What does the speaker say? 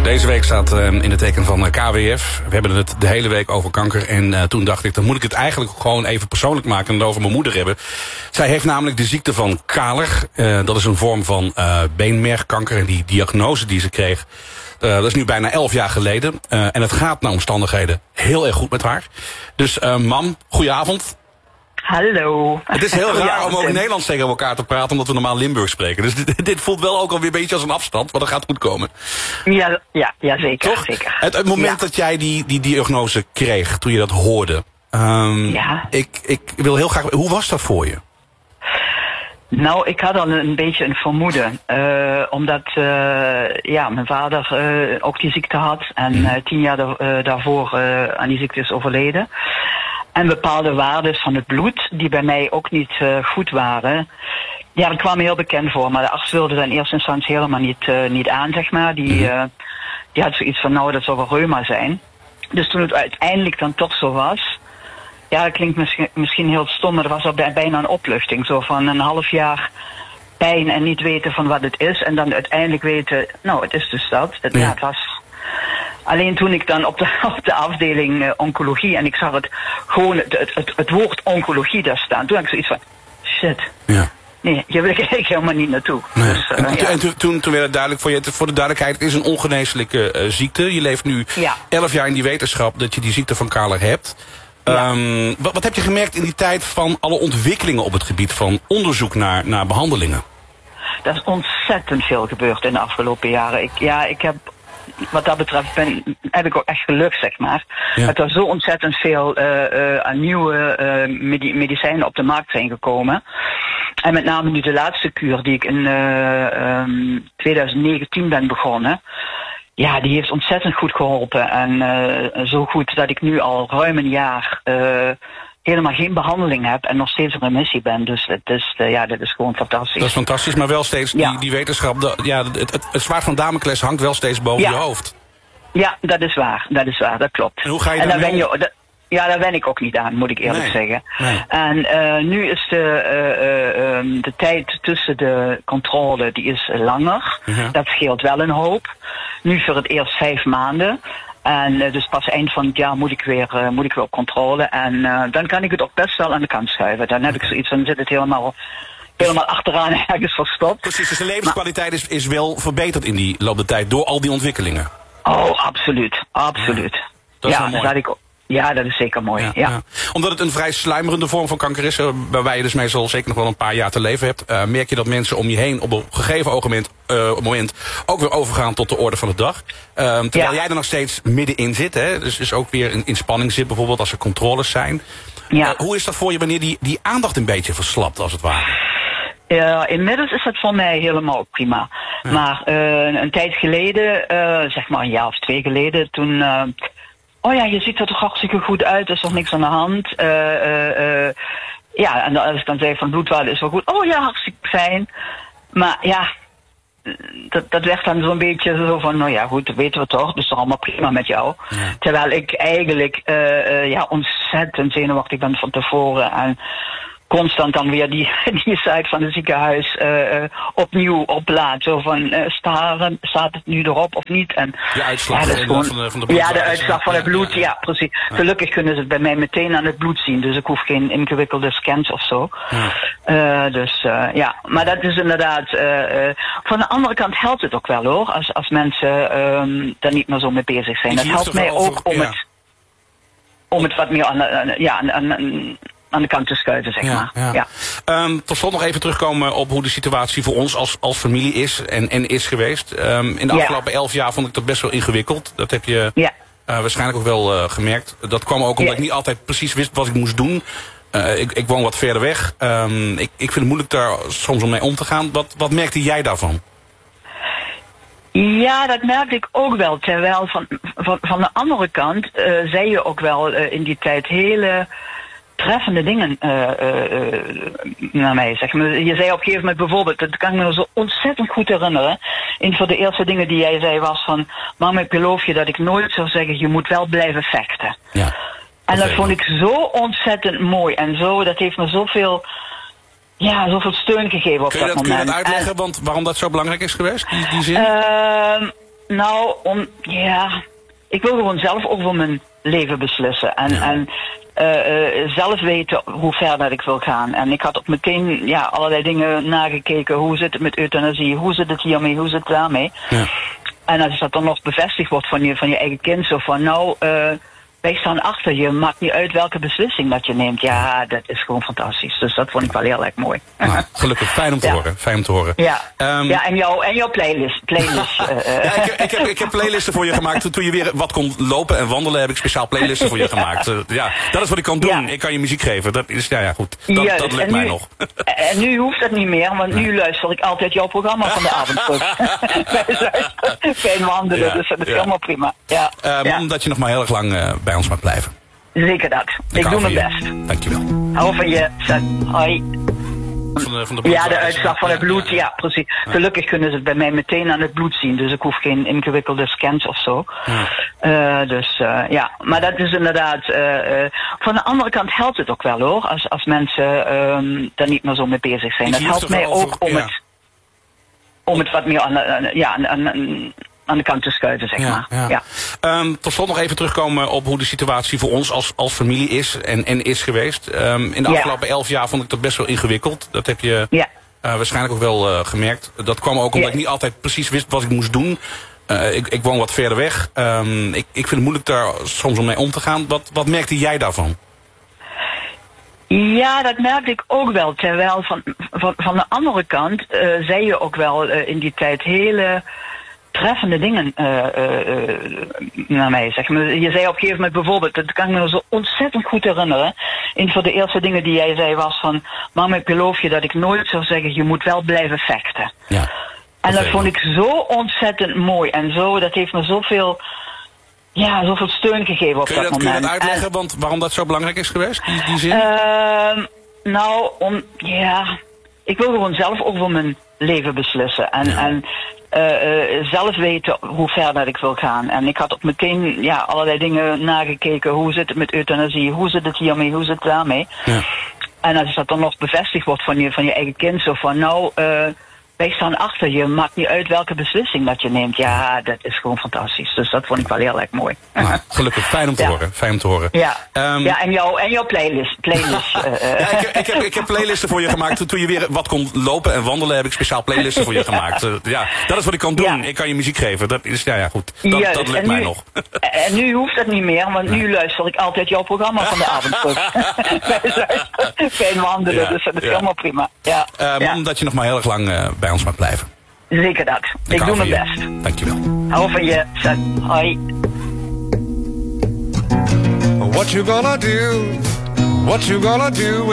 Deze week staat in het teken van KWF. We hebben het de hele week over kanker. En toen dacht ik, dan moet ik het eigenlijk gewoon even persoonlijk maken en het over mijn moeder hebben. Zij heeft namelijk de ziekte van Kaler. Dat is een vorm van beenmergkanker. En die diagnose die ze kreeg, dat is nu bijna 11 jaar geleden. En het gaat naar omstandigheden heel erg goed met haar. Dus mam, goedenavond. Hallo. Het is heel raar om ook Nederlands tegen elkaar te praten, omdat we normaal Limburgs spreken. Dus dit voelt wel ook alweer een beetje als een afstand, maar dat gaat goed komen. Ja, zeker. Toch? Zeker. Het moment dat jij die diagnose kreeg, toen je dat hoorde. Ik wil heel graag. Hoe was dat voor je? Nou, ik had al een beetje een vermoeden. Omdat mijn vader ook die ziekte had. En 10 jaar daarvoor aan die ziekte is overleden. En bepaalde waarden van het bloed, die bij mij ook niet goed waren. Ja, dat kwam me heel bekend voor. Maar de arts wilde dat in eerste instantie helemaal niet aan, zeg maar. Die had zoiets van, nou, dat zou wel reuma zijn. Dus toen het uiteindelijk dan toch zo was. Ja, dat klinkt misschien heel stom, maar dat was al bijna een opluchting. Zo van een half jaar pijn en niet weten van wat het is. En dan uiteindelijk weten, nou, het is dus dat. Het was... Alleen toen ik dan op de afdeling oncologie en ik zag het woord oncologie daar staan, toen had ik zoiets van, shit. Ja. Nee, hier wil ik eigenlijk helemaal niet naartoe. Nee. Dus, en toen werd het duidelijk voor de duidelijkheid, het is een ongeneeslijke ziekte. Je leeft nu 11 jaar in die wetenschap dat je die ziekte van Kaler hebt. Ja. Wat heb je gemerkt in die tijd van alle ontwikkelingen op het gebied van onderzoek naar behandelingen? Er is ontzettend veel gebeurd in de afgelopen jaren. Ik heb... Wat dat betreft heb ik ook echt geluk, zeg maar. Ja. Dat er zo ontzettend veel aan nieuwe medicijnen op de markt zijn gekomen. En met name nu de laatste kuur die ik in 2019 ben begonnen. Ja, die heeft ontzettend goed geholpen. En zo goed dat ik nu al ruim een jaar helemaal geen behandeling heb en nog steeds in remissie ben. Dus dat is gewoon fantastisch. Dat is fantastisch, maar wel steeds die wetenschap, het zwaard van Damocles hangt wel steeds boven je hoofd. Ja, dat is waar, dat klopt. En hoe ga je daarmee om? Daar ben ik ook niet aan, moet ik eerlijk zeggen. Nee. En nu is de tijd tussen de controle, die is langer. Dat scheelt wel een hoop. Nu voor het eerst 5 maanden. En dus pas eind van het jaar moet ik weer op controle. En dan kan ik het ook best wel aan de kant schuiven. Dan heb ik zoiets, dan zit het helemaal achteraan ergens verstopt. Precies, dus de levenskwaliteit is wel verbeterd in die loop der tijd door al die ontwikkelingen. Oh, absoluut. Ja, dat is wel mooi. Ja, dat is zeker mooi. Ja. Omdat het een vrij sluimerende vorm van kanker is, waarbij je dus meestal zeker nog wel een paar jaar te leven hebt, merk je dat mensen om je heen op een gegeven moment ook weer overgaan tot de orde van de dag. Terwijl jij er nog steeds middenin zit, hè? Dus ook weer in spanning zit, bijvoorbeeld als er controles zijn. Ja. Hoe is dat voor je wanneer die aandacht een beetje verslapt, als het ware? Ja, inmiddels is dat voor mij helemaal prima. Ja. Maar een tijd geleden, zeg maar een jaar of 2 geleden, toen... oh ja, je ziet er toch hartstikke goed uit, er is toch niks aan de hand. En als ik dan zei van bloedwaarde is wel goed. Oh ja, hartstikke fijn. Maar ja, dat werd dan zo'n beetje zo van, nou ja goed, dat weten we toch, dus toch allemaal prima met jou. Ja. Terwijl ik eigenlijk ontzettend zenuwachtig ben van tevoren en constant dan weer die site van het ziekenhuis opnieuw oplaat. Zo van, staat het nu erop of niet? En, de uitslag van de bloed. Ja, de uitslag van het bloed, ja precies. Ja. Gelukkig kunnen ze het bij mij meteen aan het bloed zien. Dus ik hoef geen ingewikkelde scans of zo. Ja. Maar dat is inderdaad... van de andere kant helpt het ook wel hoor. Als mensen daar niet meer zo mee bezig zijn. Dat helpt mij ook om het wat meer aan de kant te schuiven, zeg maar. Ja. Tot slot nog even terugkomen op hoe de situatie voor ons als familie is en is geweest. In de afgelopen 11 jaar vond ik dat best wel ingewikkeld. Dat heb je waarschijnlijk ook wel gemerkt. Dat kwam ook omdat ik niet altijd precies wist wat ik moest doen. Ik woon wat verder weg. Ik vind het moeilijk daar soms om mee om te gaan. Wat merkte jij daarvan? Ja, dat merkte ik ook wel. Terwijl van de andere kant zei je ook wel in die tijd hele treffende dingen naar mij, zeg maar. Je zei op een gegeven moment bijvoorbeeld, dat kan ik me zo ontzettend goed herinneren. Een van de eerste dingen die jij zei was van, mama, ik beloof je dat ik nooit zou zeggen, je moet wel blijven vechten. Ja, en dat vond ik zo ontzettend mooi en zo, dat heeft me zoveel steun gegeven op dat moment. Kun je dat uitleggen, want waarom dat zo belangrijk is geweest, die zin? Ik wil gewoon zelf over mijn leven beslissen. En zelf weten hoe ver dat ik wil gaan. En ik had ook meteen allerlei dingen nagekeken. Hoe zit het met euthanasie? Hoe zit het hiermee? Hoe zit het daarmee? Ja. En als dat dan nog bevestigd wordt van je eigen kind. Zo van wij staan achter je. Maakt niet uit welke beslissing dat je neemt. Ja, dat is gewoon fantastisch. Dus dat vond ik wel heel erg mooi. Nou, gelukkig, fijn om te horen. Fijn om te horen. Ja, en jouw playlist. Ik heb playlisten voor je gemaakt. Toen je weer wat kon lopen en wandelen, heb ik speciaal playlisten voor je gemaakt. Dat is wat ik kan doen. Ja. Ik kan je muziek geven. Dat is, goed. Dat lukt mij nog. En nu hoeft dat niet meer, want nu luister ik altijd jouw programma van de avond terug. Fijn wandelen, dus dat is helemaal prima. Omdat je nog maar heel erg lang bij ons mag blijven. Zeker dat. Ik doe mijn best. Dankjewel. Hou van je. Hoi. Van de de uitslag van het bloed, ja, precies. Ja. Gelukkig kunnen ze het bij mij meteen aan het bloed zien, dus ik hoef geen ingewikkelde scans of zo. Ja. Maar dat is inderdaad, van de andere kant helpt het ook wel hoor, als mensen daar niet meer zo mee bezig zijn. Dat helpt mij ook om het wat meer aan de kant te schuiven, zeg maar. Ja. Tot slot nog even terugkomen op hoe de situatie voor ons als familie is en is geweest. In de afgelopen 11 jaar vond ik dat best wel ingewikkeld. Dat heb je waarschijnlijk ook wel gemerkt. Dat kwam ook omdat ik niet altijd precies wist wat ik moest doen. Ik woon wat verder weg. Ik vind het moeilijk daar soms om mee om te gaan. Wat merkte jij daarvan? Ja, dat merkte ik ook wel. Terwijl van de andere kant zei je ook wel in die tijd hele treffende dingen naar mij, zeg maar. Je zei op een gegeven moment bijvoorbeeld, dat kan ik me zo ontzettend goed herinneren. Een van de eerste dingen die jij zei was van, mama, ik beloof je dat ik nooit zou zeggen, je moet wel blijven vechten. Ja, en dat vond ik zo ontzettend mooi. En dat heeft me zoveel steun gegeven op dat moment. Kun je dat uitleggen, want waarom dat zo belangrijk is geweest, die zin? Ik wil gewoon zelf over mijn leven beslissen. En zelf weten hoe ver dat ik wil gaan. En ik had ook meteen allerlei dingen nagekeken. Hoe zit het met euthanasie? Hoe zit het hiermee? Hoe zit het daarmee? Ja. En als dat dan nog bevestigd wordt van je eigen kind. Zo van wij staan achter je. Maakt niet uit welke beslissing dat je neemt. Ja, dat is gewoon fantastisch. Dus dat vond ik wel heel erg mooi. Nou, gelukkig, fijn om te horen. Fijn om te horen. Ja, en jouw playlist. Ik heb playlisten voor je gemaakt. Toen je weer wat kon lopen en wandelen, heb ik speciaal playlisten voor je gemaakt. Dat is wat ik kan doen. Ik kan je muziek geven. Dat is, goed. Dat lukt mij nog. En nu hoeft dat niet meer, want nu luister ik altijd jouw programma van de avond terug. Fijn wandelen, dus dat is helemaal prima. Omdat je nog maar heel erg lang bij ons mag blijven. Zeker dat. Ik doe mijn best. Dankjewel. Hou van je. Hoi. What you gonna do? What you gonna do?